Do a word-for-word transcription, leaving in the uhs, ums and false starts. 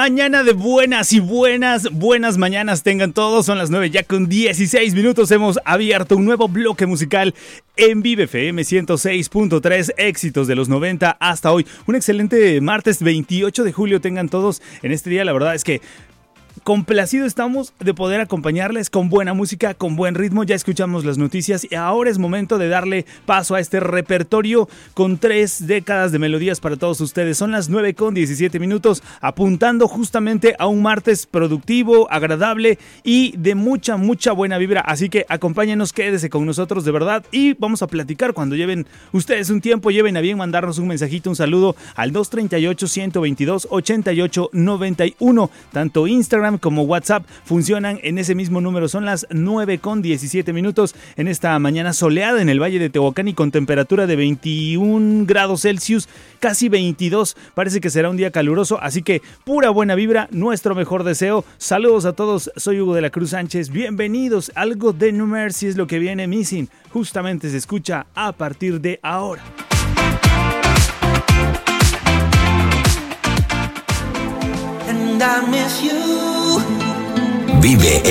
Mañana de buenas y buenas, buenas mañanas tengan todos. Son las nueve ya con dieciséis minutos. Hemos abierto un nuevo bloque musical en Vive F M ciento seis punto tres. Éxitos de los noventa hasta hoy. Un excelente martes veintiocho de julio tengan todos en este día. La verdad es que complacido estamos de poder acompañarles con buena música, con buen ritmo. Ya escuchamos las noticias y ahora es momento de darle paso a este repertorio con tres décadas de melodías para todos ustedes. Son las nueve con diecisiete minutos, apuntando justamente a un martes productivo, agradable y de mucha, mucha buena vibra. Así que acompáñenos, quédese con nosotros de verdad y vamos a platicar cuando lleven ustedes un tiempo, lleven a bien mandarnos un mensajito, un saludo al dos treinta y ocho, ciento veintidós, ochenta y ocho noventa y uno. Tanto Instagram como WhatsApp funcionan en ese mismo número. Son las nueve con diecisiete minutos en esta mañana soleada en el Valle de Tehuacán y con temperatura de veintiún grados Celsius, casi veintidós. Parece que será un día caluroso, así que pura buena vibra, nuestro mejor deseo. Saludos a todos, soy Hugo de la Cruz Sánchez. Bienvenidos. Algo de No Mercy es lo que viene Missing. Justamente se escucha a partir de ahora. And I miss you. Vive